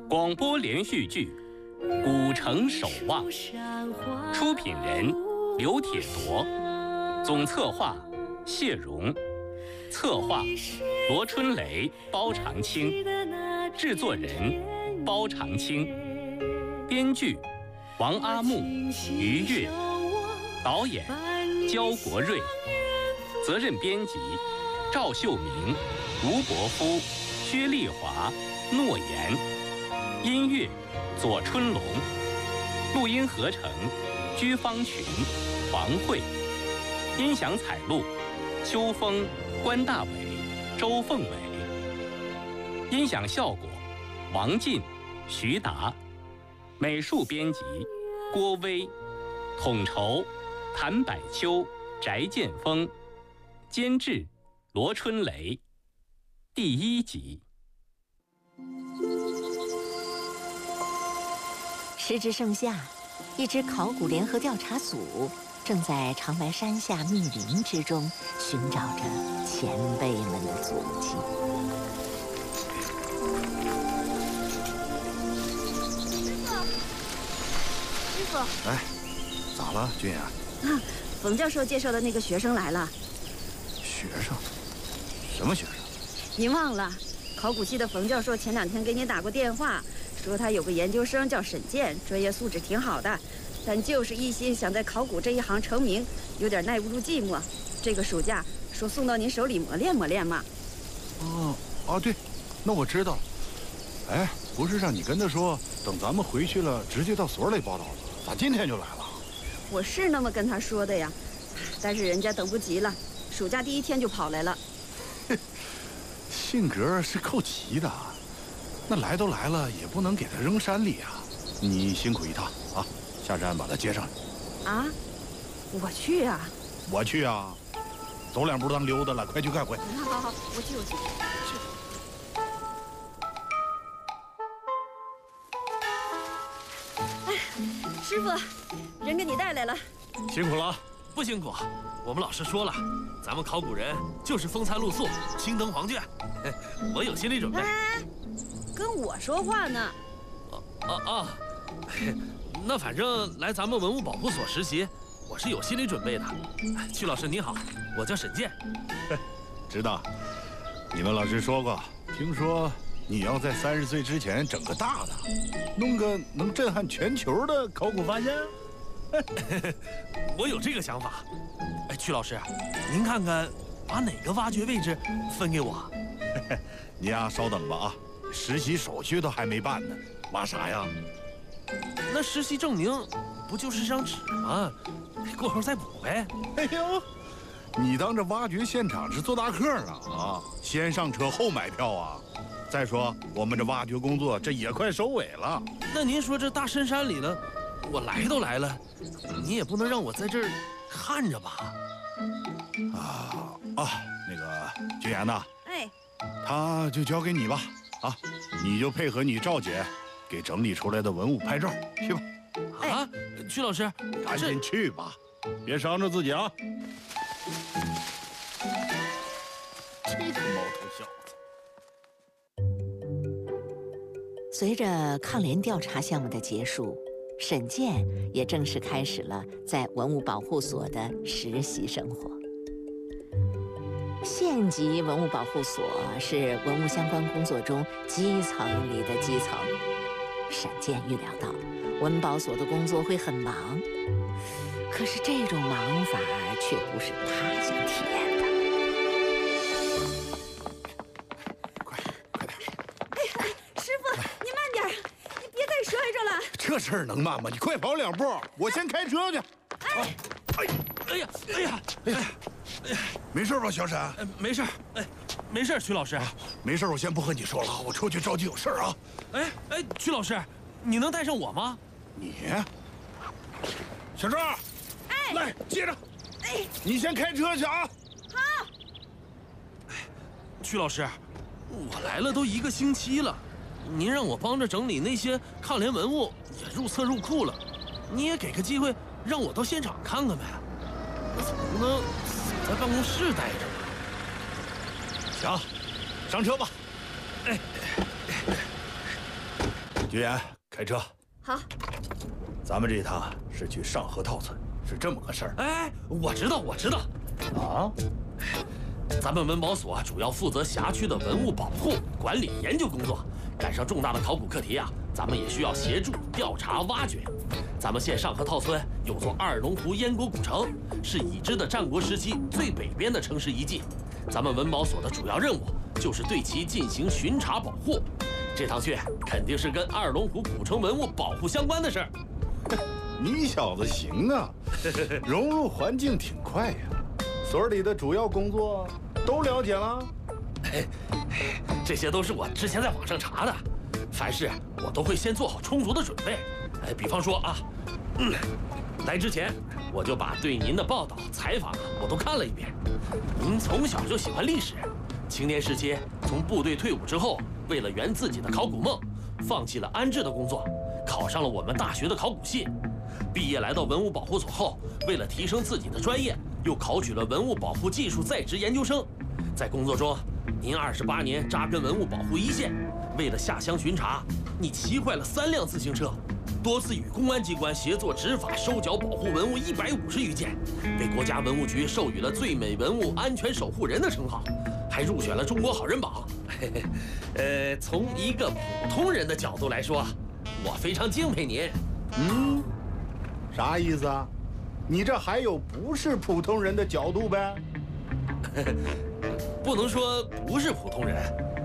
广播连续剧《古城守望》，出品人刘铁铎，总策划谢荣，策划罗春雷、包长青，制作人包长青，编剧王阿木、于越，导演焦国瑞，责任编辑赵秀明、吴伯夫、薛丽华、诺言。音乐左春龙，录音合成居方群、黄慧，音响采录秋风、关大伟、周凤伟，音响效果王进、徐达，美术编辑郭威，统筹谭百秋、翟建峰，监制罗春雷。第1集。 时至盛夏，一支考古联合调查组正在长白山下密林之中寻找着前辈们的足迹。 师傅， 哎，咋了，君雅？ 冯教授介绍的那个学生来了。 学生？什么学生？ 您忘了，考古系的冯教授前2天给你打过电话。说他有个研究生叫沈健，专业素质挺好的，但就是一心想在考古这一行成名，有点耐不住寂寞。这个暑假说送到您手里磨练磨练嘛。 对，那我知道了。哎，不是让你跟他说，等咱们回去了，直接到所里报道了，咋今天就来了？ 我是那么跟他说的呀，但是人家等不及了，暑假第1天就跑来了。 性格是够急的。那来都来了，也不能给他扔山里啊！你辛苦一趟啊，下山把他接上来。 啊，我去啊！ 我去啊！走2步当溜达了，快去快回。 好，我去。哎，师傅，人给你带来了。 辛苦了。不辛苦，我们老师说了，咱们考古人就是风餐露宿，青灯黄卷。我有心理准备。 跟我说话呢？ 那反正来咱们文物保护所实习，我是有心理准备的。曲老师你好，我叫沈健。 知道，你们老师说过，听说你要在30岁之前整个大的，弄个能震撼全球的考古发现。 我有这个想法。曲老师，您看看把哪个挖掘位置分给我？ 你呀，稍等吧啊。实习手续都还没办呢，挖啥呀？ 那实习证明不就是张纸吗？过后再补呗。 哎呦，你当这挖掘现场是做大客呢啊？先上车后买票啊！再说我们这挖掘工作这也快收尾了。 那您说这大深山里了，我来都来了，你也不能让我在这儿看着吧？ 那个君言呐， 哎， 他就交给你吧。啊，你就配合你赵姐给整理出来的文物拍照去吧。 啊，曲老师， 赶紧去吧，别伤着自己啊！这个毛头小子。 随着抗联调查项目的结束，沈健也正式开始了在文物保护所的实习生活。县级文物保护所是文物相关工作中基层里的基层。沈健预料到文保所的工作会很忙，可是这种忙法却不是他想体验的。 快点！ 师傅，你慢点，你别再摔着了。 这事儿能慢吗？你快跑2步，我先开车去。 哎呀！ 没事吧，小沈？ 没事，没事，曲老师。 没事，我先不和你说了，我出去着急有事啊。 曲老师，你能带上我吗？ 你，小郑，来接着。你先开车去啊。 好。 曲老师，我来了都1个星期了，您让我帮着整理那些抗联文物，也入册入库了，你也给个机会让我到现场看看呗。我总不能在办公室待着吧？ 行，上车吧。 居言，开车。 好。 咱们这趟是去上河套村，是这么个事儿。 哎，我知道。 啊？ 咱们文保所主要负责辖区的文物保护、管理、研究工作。赶上重大的考古课题啊，咱们也需要协助调查挖掘。咱们县上河套村有座二龙湖燕国古城，是已知的战国时期最北边的城市遗迹。咱们文保所的主要任务就是对其进行巡查保护。这趟去肯定是跟二龙湖古城文物保护相关的事儿。 你小子行啊，融入环境挺快呀。所里的主要工作都了解了？ 这些都是我之前在网上查的，凡事我都会先做好充足的准备。比方说啊，来之前我就把对您的报道、采访我都看了一遍。您从小就喜欢历史，青年时期从部队退伍之后，为了圆自己的考古梦，放弃了安置的工作，考上了我们大学的考古系。毕业来到文物保护所后，为了提升自己的专业，又考取了文物保护技术在职研究生。在工作中，您28年扎根文物保护一线，为了下乡巡查，你骑坏了3辆自行车，多次与公安机关协作执法收缴保护文物150余件，被国家文物局授予了最美文物安全守护人的称号，还入选了中国好人榜。从一个普通人的角度来说，我非常敬佩您。 啥意思啊？你这还有不是普通人的角度呗？ 不能说不是普通人，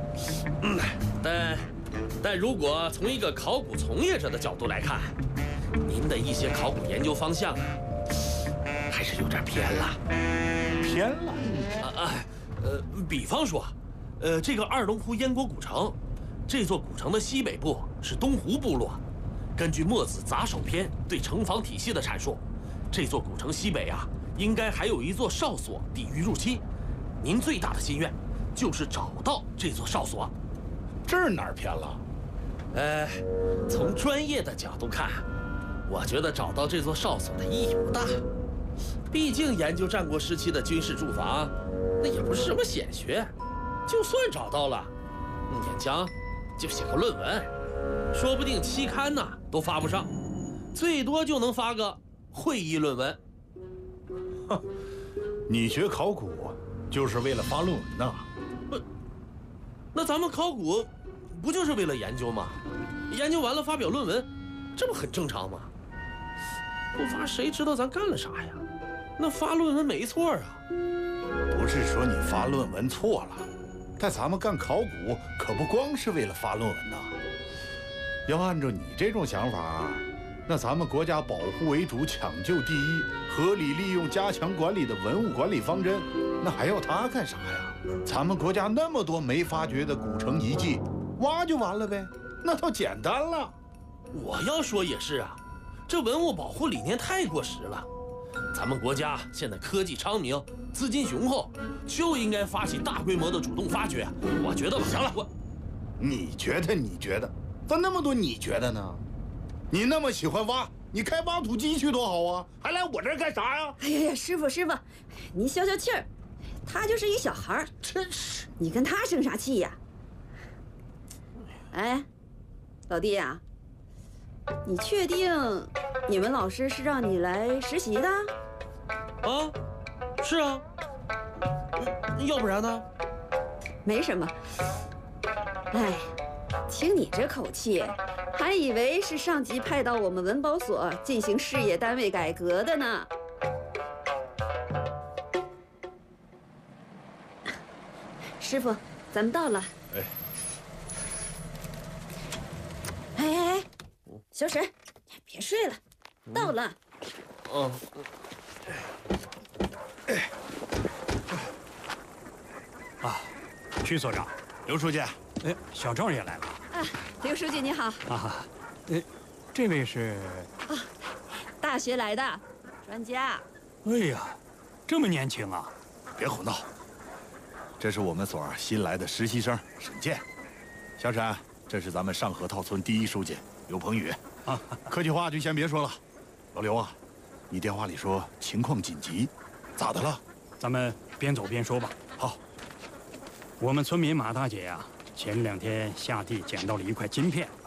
但如果从一个考古从业者的角度来看，您的一些考古研究方向还是有点偏了。 偏了？ 比方说，这个二龙湖燕国古城，这座古城的西北部是东湖部落。根据《墨子杂首篇》对城防体系的阐述，这座古城西北啊，应该还有一座哨所抵御入侵。您最大的心愿就是找到这座哨所。 这儿哪儿偏了？ 从专业的角度看，我觉得找到这座哨所的意义不大。毕竟研究战国时期的军事驻防，那也不是什么显学。就算找到了，勉强就写个论文，说不定期刊呢都发不上，最多就能发个会议论文。 哼，你学考古就是为了发论文呐？ 那咱们考古不就是为了研究吗？研究完了发表论文，这不很正常吗？不发谁知道咱干了啥呀？那发论文没错啊。 不是说你发论文错了，但咱们干考古可不光是为了发论文呐。要按照你这种想法，那咱们国家保护为主、抢救第一、合理利用、加强管理的文物管理方针，那还要它干啥呀？咱们国家那么多没发掘的古城遗迹，挖就完了呗，那倒简单了。 我要说也是啊，这文物保护理念太过时了。咱们国家现在科技昌明，资金雄厚，就应该发起大规模的主动发掘。我觉得吧，行了， 你觉得，咋那么多你觉得呢？你那么喜欢挖，你开挖土机去多好啊，还来我这儿干啥呀？ 哎呀，师傅，您消消气儿，他就是一小孩儿， 真是， 你跟他生啥气呀？哎，老弟呀，你确定你们老师是让你来实习的？ 啊，是啊，要不然呢？ 没什么。哎，听你这口气，还以为是上级派到我们文保所进行事业单位改革的呢。师傅，咱们到了。哎，小沈，别睡了，到了。 啊，徐所长， 刘书记， 小赵也来了。 啊，刘书记你好。 啊，这位是？ 啊，大学来的专家。 哎呀，这么年轻啊！ 别胡闹，这是我们所新来的实习生沈健。小沈，这是咱们上河套村第一书记刘鹏宇。啊，客气话就先别说了。老刘啊，你电话里说情况紧急，咋的了？ 咱们边走边说吧。 好。 我们村民马大姐呀，前2天下地捡到了一块金片，